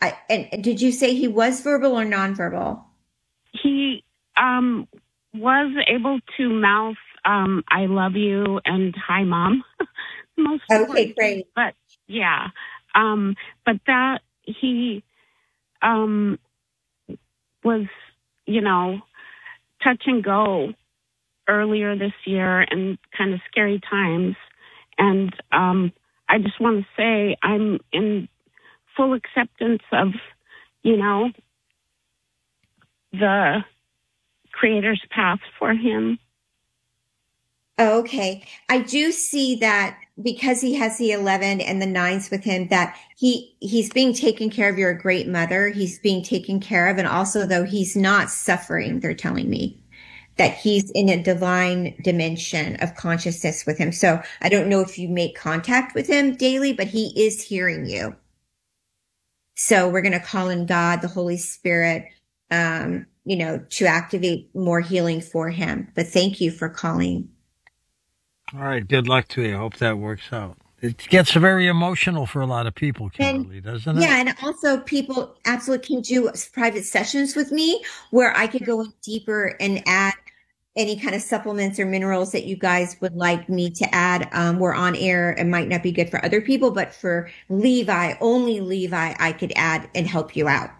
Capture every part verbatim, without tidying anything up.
I, and did you say he was verbal or nonverbal? He um, was able to mouth um, "I love you" and "Hi, Mom." Most okay, great. But yeah, um, but that he um, was, you know, touch and go earlier this year and kind of scary times. And um, I just want to say I'm in full acceptance of, you know, the Creator's path for him. Okay. I do see that because he has the eleven and the nines with him, that he, he's being taken care of. You're a great mother. He's being taken care of. And also, though, he's not suffering, they're telling me that he's in a divine dimension of consciousness with him. So I don't know if you make contact with him daily, but he is hearing you. So we're going to call in God, the Holy Spirit, um, you know, to activate more healing for him. But thank you for calling. All right. Good luck to you. I hope that works out. It gets very emotional for a lot of people, Kimberly, and, doesn't it? Yeah, and also people absolutely can do private sessions with me where I could go in deeper and add any kind of supplements or minerals that you guys would like me to add. Um, we're on air. It might not be good for other people, but for Levi, only Levi, I could add and help you out.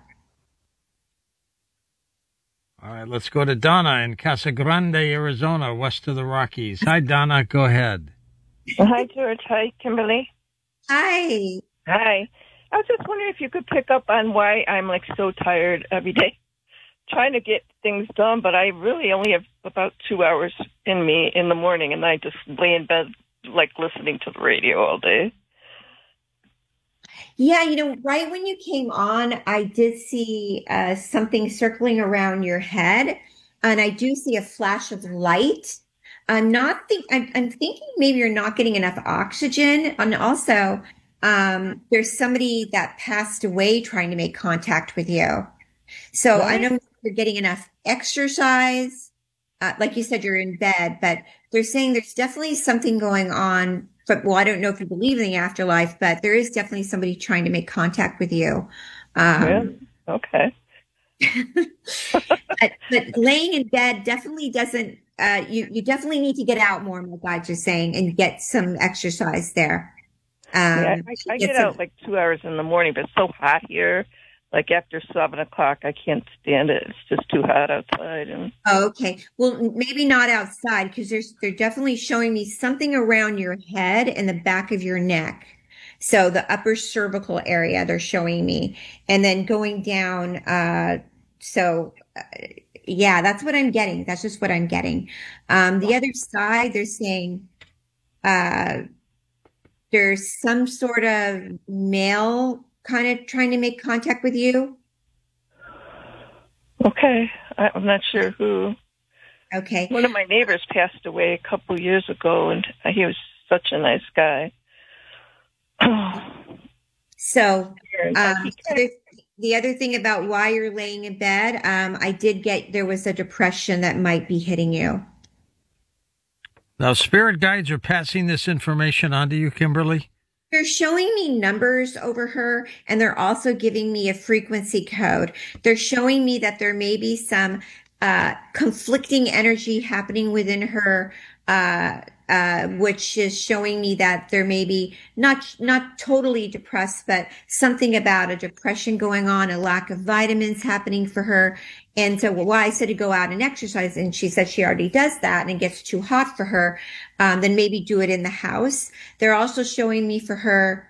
All right, let's go to Donna in Casa Grande, Arizona, west of the Rockies. Hi, Donna. Go ahead. Hi, George. Hi, Kimberly. Hi. Hi. I was just wondering if you could pick up on why I'm like so tired every day trying to get things done, but I really only have about two hours in me in the morning, and I just lay in bed like listening to the radio all day. Yeah, you know, right when you came on, I did see uh, something circling around your head, and I do see a flash of light. I'm not think I'm, I'm thinking maybe you're not getting enough oxygen, and also um, there's somebody that passed away trying to make contact with you. So What? I don't know if you're getting enough exercise. Uh, like you said, you're in bed, but they're saying there's definitely something going on. But, well, I don't know if you believe in the afterlife, but there is definitely somebody trying to make contact with you. Um, Yeah. Okay. but, but laying in bed definitely doesn't, uh, you, you definitely need to get out more, my God, you're saying, and get some exercise there. Um, yeah, I, I get, get out some, like two hours in the morning, but it's so hot here. Like after seven o'clock, I can't stand it. It's just too hot outside. And oh, okay. Well, maybe not outside, because there's, they're definitely showing me something around your head and the back of your neck. So the upper cervical area they're showing me, and then going down. Uh, so uh, yeah, that's what I'm getting. That's just what I'm getting. Um, the other side, they're saying, uh, there's some sort of male kind of trying to make contact with you. okay, I, I'm not sure who. Okay. One of my neighbors passed away a couple years ago, and he was such a nice guy. So, um, the, the other thing about why you're laying in bed, um, I did get, there was a depression that might be hitting you. Now, spirit guides are passing this information on to you, Kimberly? They're showing me numbers over her, and they're also giving me a frequency code. They're showing me that there may be some uh, conflicting energy happening within her, uh, uh, which is showing me that there may be not not totally depressed, but something about a depression going on, a lack of vitamins happening for her. And so why I said to go out and exercise, and she said she already does that, and it gets too hot for her, um, then maybe do it in the house. They're also showing me for her,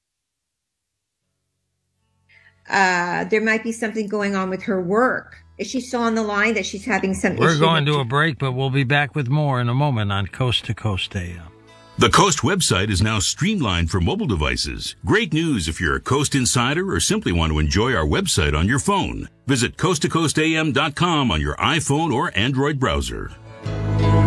uh, there might be something going on with her work. Is she still on the line that she's having some We're issue going with- to a break, but we'll be back with more in a moment on Coast to Coast A M. The Coast website is now streamlined for mobile devices. Great news if you're a Coast insider or simply want to enjoy our website on your phone. Visit coast to coast a m dot com on your iPhone or Android browser.